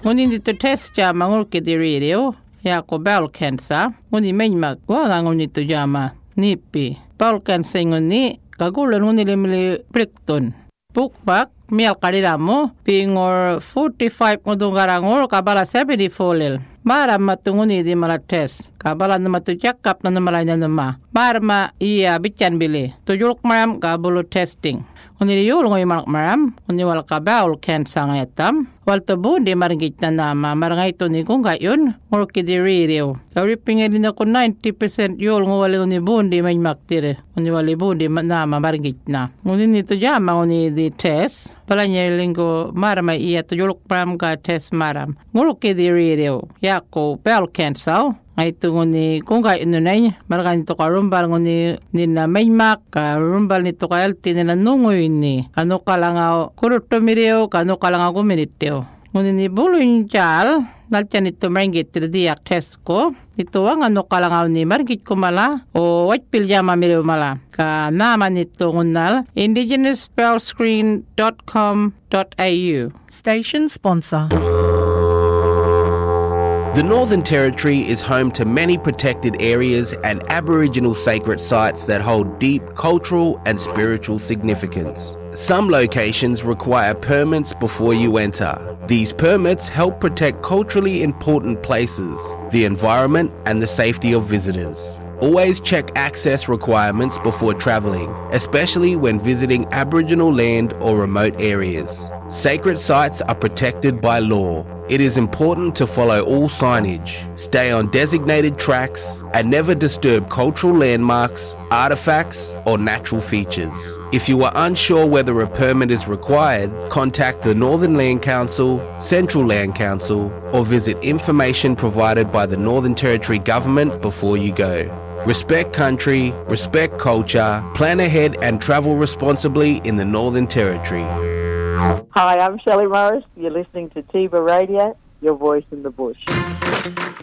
Nguni dito test jama ngulke di radio. Yako bowel cancer. Nguni menyak wala nguni to jama nipi. Bowel cancer nguni kagulan nguni limili Brickton. Bukbak mial kariramo pingor 45 ngudungarangor kabala 74 lil. Mara matunguni di mala test. Kabala na matujak na namalay na nama. Mara iya bican bili. Tujulok maram kabulu testing. Kuni yul ngoy maram. Kuni wal kabaul cancer ngayatam. Wal tabu di maringgit na nama. Marangay ito ni kung gayon. Ngurki di ririw. Karipingin din ako 90% yul ngwali kuni bundi may maktire. Kuni wali bundi nama maringgit na. Kuni nito jama kuni di test. Pala niya linggo marama iya tujulok maram ka test maram. Ngurki di ririw. Yako bowel cancer. Ay tungo ni kung kayo nunay, marakan nito ka rumbal nguni nila maymak, ka rumbal nito ka alti nila nungoy ni, kano ka lang ako kurutomiriyo, kano ka lang ako minitiyo. Nguni ni bulo yung tiyal, naltiyan nito maringgit diak test ko, ito ang ano ka lang ako ni maringgit ko mala, o white piljama miriyo mala. Ka naman nito ngunal, indigenouspellscreen.com.au. Station sponsor. The Northern Territory is home to many protected areas and Aboriginal sacred sites that hold deep cultural and spiritual significance. Some locations require permits before you enter. These permits help protect culturally important places, the environment, and the safety of visitors. Always check access requirements before travelling, especially when visiting Aboriginal land or remote areas. Sacred sites are protected by law. It is important to follow all signage, stay on designated tracks, and never disturb cultural landmarks, artefacts, or natural features. If you are unsure whether a permit is required, contact the Northern Land Council, Central Land Council, or visit information provided by the Northern Territory Government before you go. Respect country, respect culture, plan ahead and travel responsibly in the Northern Territory. Hi, I'm Shelley Morris. You're listening to Tiva Radio, your voice in the bush.